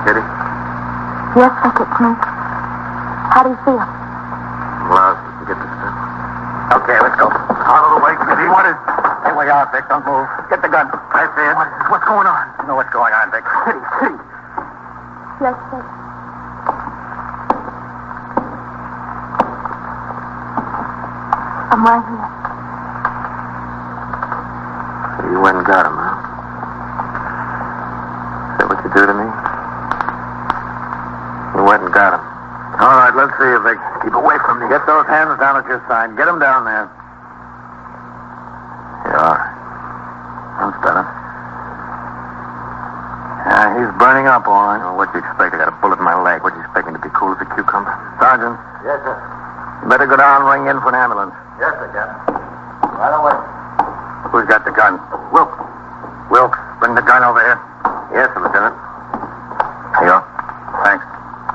Kitty? Yes, Vic, it's me. How do you feel? Lousy. Get this stuff. Okay, let's go. Out of the way, Kitty. What is... Here we are, Vic. Don't move. Get the gun. I see it. What's going on? You know what's going on, Vic. Kitty. Yes, Vic. I'm right here. So you went and got him, huh? Is that what you do to me? You went and got him. All right, let's see you, Vic. Keep away from me. Get those hands down at your side. Get them down there. Yeah, all right. That's better. Yeah, he's burning up, all right. Well, what'd you expect? I got a bullet in my leg. What'd you expect me to be cool as a cucumber? Sergeant. Yes, sir. You better go down and ring in for an ambulance. Yes, sir, Captain. Right away. Who's got the gun? Wilkes. Wilkes, bring the gun over here. Yes, sir, Lieutenant. Here you go. Thanks.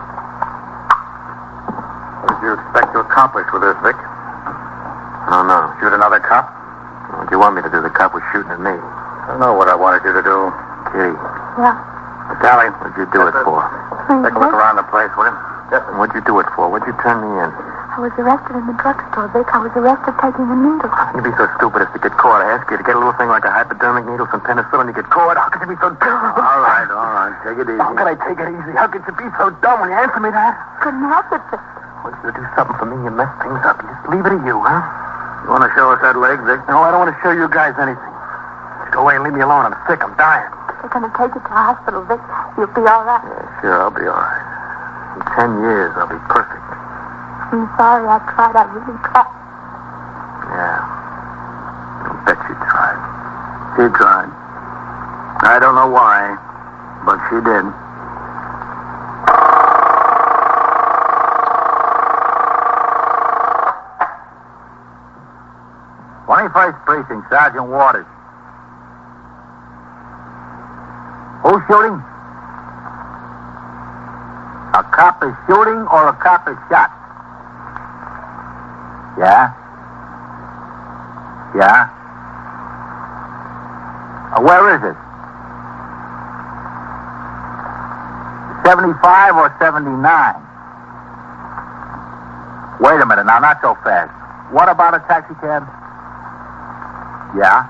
What did you expect to accomplish with this, Vic? I don't know. Shoot another cop? What'd you want me to do? The cop was shooting at me. I don't know what I wanted you to do. Kitty, Yeah. Tally, what'd you do it for? Please, take a look Vic. around the place, will you? Yes, sir. What'd you do it for? What'd you turn me in? I was arrested in the drugstore, Vic. I was arrested taking a needle. You'd be so stupid as to get caught. I ask you to get a little thing like a hypodermic needle, some penicillin, you get caught. How could you be so dumb? All right. Take it easy. How could I take it easy? How could you be so dumb when you answer me that? Couldn't help it, Vic. I want you to do something for me. You mess things up. You just leave it to you, huh? You want to show us that leg, Vic? No, I don't want to show you guys anything. Just go away and leave me alone. I'm sick. I'm dying. They're going to take you to the hospital, Vic. You'll be all right. Yeah, sure, I'll be all right. In 10 years, I'll be perfect. I'm sorry. I tried. I really tried. Yeah. I bet you tried. She tried. I don't know why, but she did. 21st Precinct, Sergeant Waters. Who's shooting? A cop is shooting or a cop is shot? Yeah? Yeah? Where is it? 75 or 79? Wait a minute now, not so fast. What about a taxi cab? Yeah?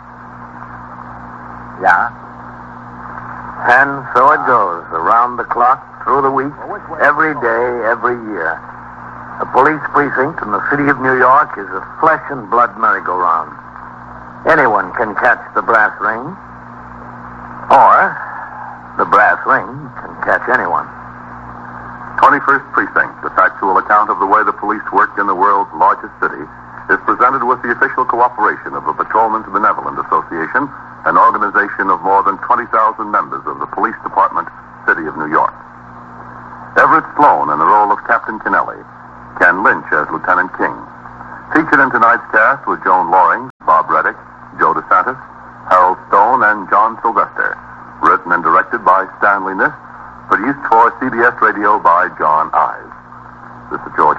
Yeah? And so it goes, around the clock, through the week, every day, every year. A police precinct in the city of New York is a flesh and blood merry-go-round. Anyone can catch the brass ring, or the brass ring can catch anyone. 21st Precinct, the factual account of the way the police worked in the world's largest city, is presented with the official cooperation of the Patrolmen's Benevolent Association, an organization of more than 20,000 members of the Police Department, City of New York. Everett Sloan in the role of Captain Kennelly, Ken Lynch as Lieutenant King. Featured in tonight's cast were Joan Loring, Bob Reddick, Joe DeSantis, Harold Stone, and John Sylvester. Written and directed by Stanley Nist. Produced for CBS Radio by John Ives. This is George